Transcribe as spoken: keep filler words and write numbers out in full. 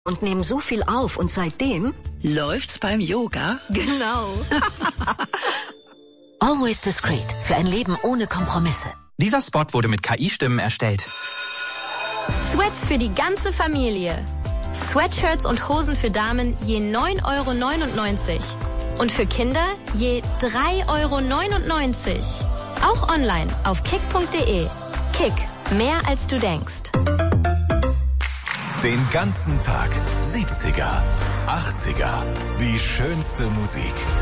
und nehmen so viel auf und seitdem läuft's beim Yoga. Genau. Always Discreet für ein Leben ohne Kompromisse. Dieser Spot wurde mit K I-Stimmen erstellt. Sweats für die ganze Familie. Sweatshirts und Hosen für Damen je neun Euro neunundneunzig. Und für Kinder je drei Euro neunundneunzig. Auch online auf kick punkt de. Kick, mehr als du denkst. Den ganzen Tag siebziger, achtziger, die schönste Musik.